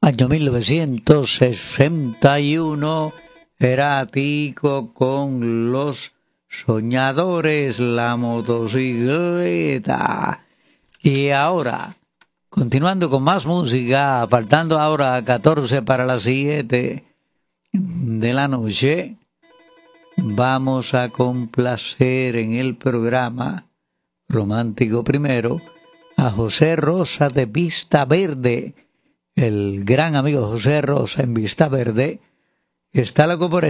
año 1961, era Tico con Los Soñadores, la motocicleta. Y ahora, continuando con más música, faltando ahora 14 para las 7 de la noche, vamos a complacer en el programa Romántico Primero a José Rosa de Vista Verde. El gran amigo José Rosa en Vista Verde está loco por